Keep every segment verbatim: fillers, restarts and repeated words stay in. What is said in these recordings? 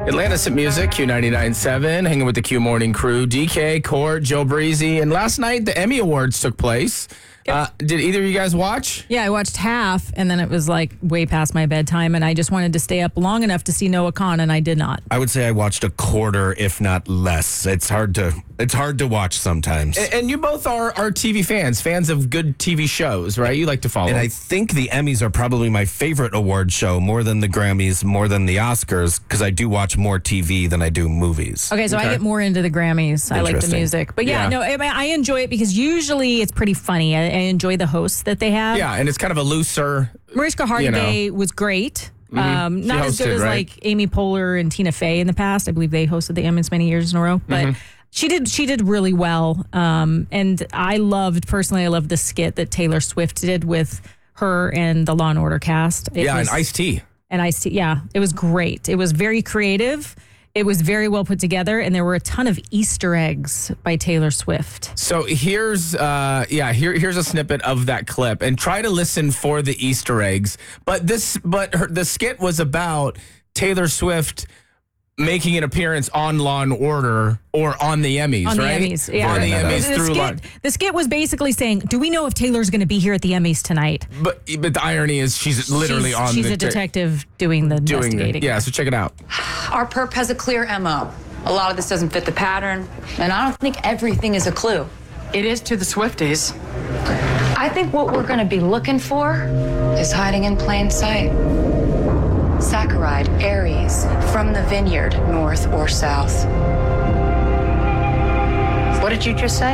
Atlantis at Music, Q ninety-nine point seven, hanging with the Q Morning crew, D K, Court, Joe Breezy, and last night the Emmy Awards took place. Uh, did either of you guys watch? Yeah, I watched half, and then it was like way past my bedtime, and I just wanted to stay up long enough to see Noah Khan, and I did not. I would say I watched a quarter, if not less. It's hard to it's hard to watch sometimes. And, and you both are, are T V fans, fans of good T V shows, right? You like to follow. And I think the Emmys are probably my favorite award show, more than the Grammys, more than the Oscars, because I do watch more T V than I do movies. Okay, so Okay. I get more into the Grammys. I like the Interesting. music. But yeah, Yeah. no, I, I enjoy it because usually it's pretty funny. I, I enjoy the hosts that they have. Yeah, and it's kind of a looser. Mariska Hargitay was great. Um, She not as good hosted, as right? like Amy Poehler and Tina Fey in the past. I believe they hosted the Emmys many years in a row. But she did she did really well. Um, and I loved, personally, I loved the skit that Taylor Swift did with her and the Law and Order cast. It Yeah, was, and Ice-T. And Ice-T, yeah. It was great. It was very creative. It was very well put together, and there were a ton of Easter eggs by Taylor Swift. So here's, uh, yeah, here, here's a snippet of that clip, and try to listen for the Easter eggs. But this, but her, the skit was about Taylor Swift making an appearance on Law and Order or on the Emmys, On right? the Emmys, yeah. On the Emmys the, through Law. skit, the skit was basically saying, do we know if Taylor's going to be here at the Emmys tonight? But but the irony is she's literally she's, on She's the a detective doing the doing investigating. the, yeah. So check it out. Our perp has a clear M O. A lot of this doesn't fit the pattern, and I don't think everything is a clue. It is to the Swifties. I think what we're going to be looking for is hiding in plain sight. Saccharide, Aries, from the vineyard, north or south. What did you just say?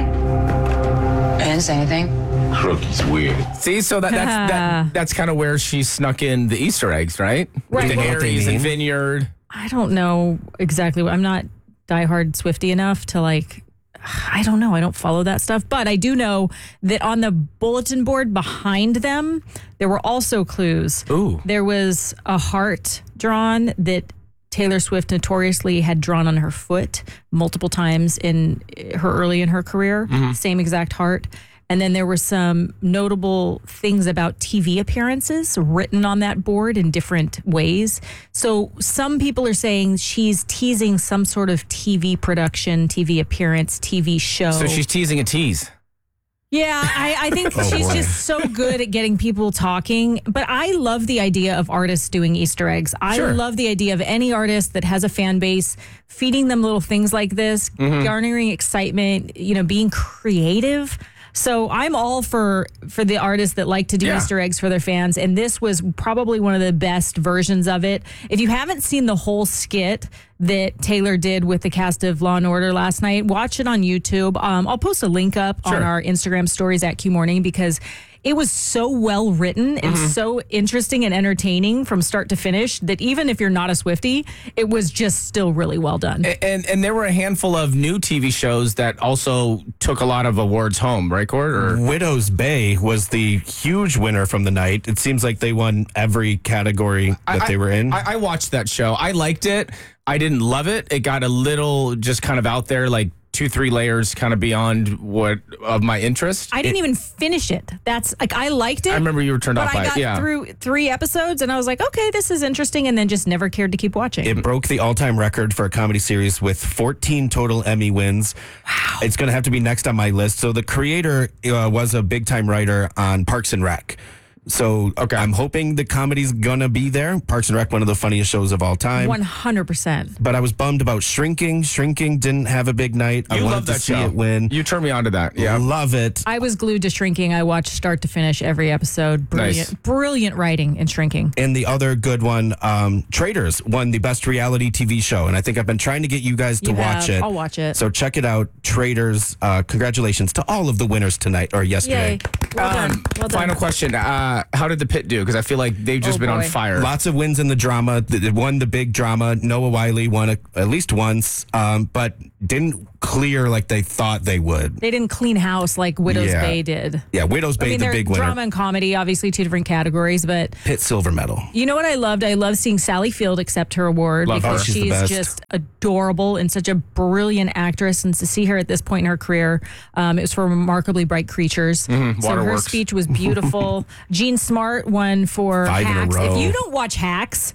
I didn't say anything. Crookie's weird. See, so that that's that, that's kind of where she snuck in the Easter eggs, right? Right. With the What they Aries and mean. Vineyard. I don't know exactly what, I'm not diehard Swiftie enough to like, I don't know. I don't follow that stuff. But I do know that on the bulletin board behind them, there were also clues. Ooh. There was a heart drawn that Taylor Swift notoriously had drawn on her foot multiple times in her early in her career. Same exact heart. And then there were some notable things about T V appearances written on that board in different ways. So some people are saying she's teasing some sort of T V production, T V appearance, T V show. So she's teasing a tease. Yeah, I, I think Oh, she's boy. just so good at getting people talking. But I love the idea of artists doing Easter eggs. I Sure. love the idea of any artist that has a fan base feeding them little things like this, Mm-hmm. garnering excitement, you know, being creative. So I'm all for for the artists that like to do Yeah. Easter eggs for their fans, and this was probably one of the best versions of it. If you haven't seen the whole skit that Taylor did with the cast of Law and Order last night, watch it on YouTube. Um, I'll post a link up Sure. on our Instagram stories at Q Morning because it was so well written and Mm-hmm. so interesting and entertaining from start to finish that even if you're not a Swiftie, it was just still really well done. A- And and there were a handful of new T V shows that also took a lot of awards home, right, Cord? Or Widow's Bay was the huge winner from the night. It seems like they won every category that I- they were in. I, I watched that show. I liked it. I didn't love it. It got a little just kind of out there, like two, three layers kind of beyond what of my interest. I didn't even finish it. That's like, I liked it. I remember you were turned But off by I it. got Yeah. through three episodes and I was like, okay, this is interesting, and then just never cared to keep watching. It broke the all-time record for a comedy series with fourteen total Emmy wins. Wow. It's going to have to be next on my list. So the creator uh, was a big-time writer on Parks and Rec. So Okay. I'm hoping the comedy's going to be there. Parks and Rec, one of the funniest shows of all time. one hundred percent. But I was bummed about Shrinking. Shrinking didn't have a big night. I You wanted love to that see show. it win. You turned me on to that. Yeah. Love it. I was glued to Shrinking. I watched start to finish every episode. Brilliant, Nice. brilliant writing in Shrinking. And the other good one, um, Traitors, won the best reality T V show. And I think I've been trying to get you guys to You watch have. it. I'll watch it. So check it out. Traitors. Uh, congratulations to all of the winners tonight or yesterday. Yay. Well done. Well done. Final question. Uh, how did the pit do? Because I feel like they've just Oh, been on boy. fire. Lots of wins in the drama. Th- They won the big drama. Noah Wiley won a, at least once, um, but didn't clear like they thought they would. They didn't clean house like Widow's Yeah. Bay did. Yeah, Widow's I Bay, mean, the they're big winner. drama and comedy, obviously two different categories, but Pitt silver medal. you know what I loved? I love seeing Sally Field accept her award Love her. because She's the she's best. just adorable and such a brilliant actress. And to see her at this point in her career, um, it was for Remarkably Bright Creatures. So her Waterworks. speech was beautiful. Jean Smart won for Five in a Hacks. row. If you don't watch Hacks,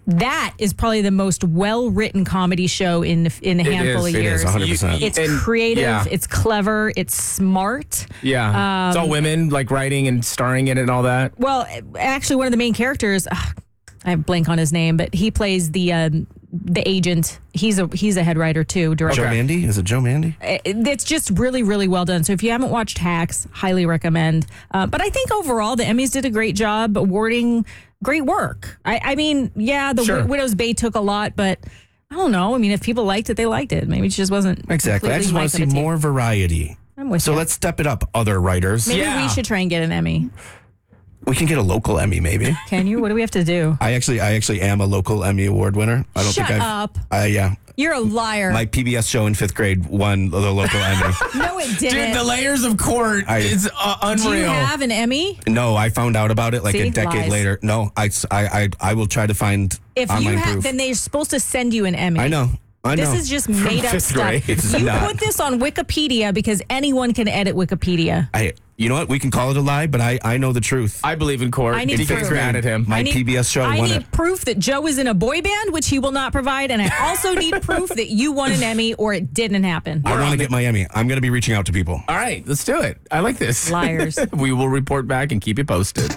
that is probably the most well-written comedy show in in a handful is, of It years. is, one hundred percent. You- It's And- creative, yeah. it's clever, it's smart. Yeah. it's all women like writing and starring in it and all that. Well, actually, one of the main characters, ugh, I blank on his name, but he plays the um, the agent. He's a he's a head writer too, director. Joe Mandy? Is it Joe Mandy? It's just really, really well done. So if you haven't watched Hacks, highly recommend. Uh, but I think overall, the Emmys did a great job awarding great work. I, I mean, yeah, the Sure. Wi- Widow's Bay took a lot, but I don't know. I mean, if people liked it, they liked it. Maybe it just wasn't Exactly. I completely just want my to see cup of tea. more variety. I'm with So you. let's step it up, other writers. Maybe Yeah. we should try and get an Emmy. We can get a local Emmy, maybe. Can you? What do we have to do? I actually, I actually am a local Emmy Award winner. I don't Shut think I've. up. I yeah. You're a liar. My P B S show in fifth grade won the local Emmy. no, it didn't. Dude, the layers of court I- is uh, unreal. do you have an Emmy? No, I found out about it like See? a decade Lies. later. No, I, I, I, I will try to find If you online have, proof. then they're supposed to send you an Emmy. I know. I know. This is just made up fifth stuff. grade. It's You not. put this on Wikipedia because anyone can edit Wikipedia. I, you know what? We can call it a lie, but I, I know the truth. I believe in court. I need He gets proof. mad at him. My I need- P B S show I won need it. proof that Joe is in a boy band, which he will not provide, and I also need proof that you won an Emmy or it didn't happen. I want to get my Emmy. I'm going to be reaching out to people. All right, let's do it. I like this. Liars. We will report back and keep you posted.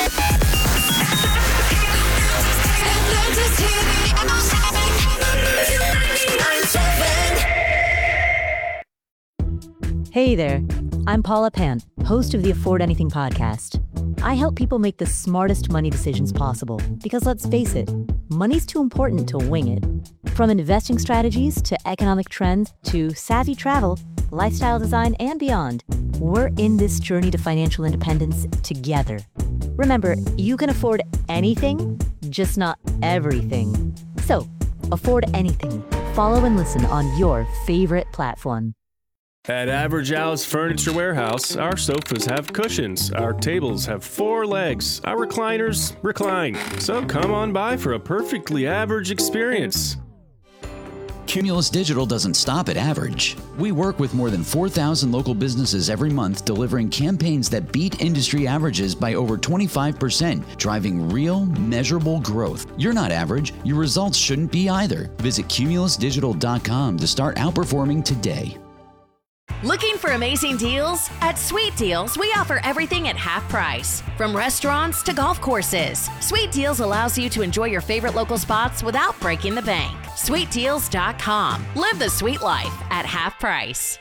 Hey there, I'm Paula Pant, host of the Afford Anything podcast. I help people make the smartest money decisions possible because let's face it, money's too important to wing it. From investing strategies to economic trends to savvy travel, lifestyle design, and beyond, we're in this journey to financial independence together. Remember, you can afford anything, just not everything. So, afford anything. Follow and listen on your favorite platform. At Average Al's Furniture Warehouse, our sofas have cushions, our tables have four legs, our recliners recline. So come on by for a perfectly average experience. Cumulus Digital doesn't stop at average. We work with more than four thousand local businesses every month, delivering campaigns that beat industry averages by over twenty-five percent, driving real, measurable growth. You're not average. Your results shouldn't be either. Visit cumulus digital dot com to start outperforming today. Looking for amazing deals? At Sweet Deals, we offer everything at half price. From restaurants to golf courses, Sweet Deals allows you to enjoy your favorite local spots without breaking the bank. sweet deals dot com. Live the sweet life at half price.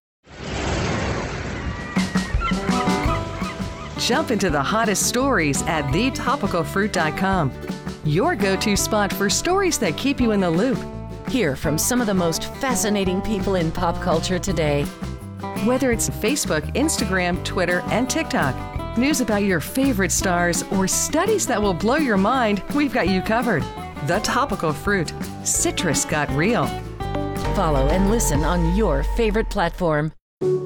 Jump into the hottest stories at the topical fruit dot com. Your go-to spot for stories that keep you in the loop. Hear from some of the most fascinating people in pop culture today. Whether it's Facebook, Instagram, Twitter, and TikTok, news about your favorite stars, or studies that will blow your mind, we've got you covered. The Topical Fruit. Citrus got real. Follow and listen on your favorite platform.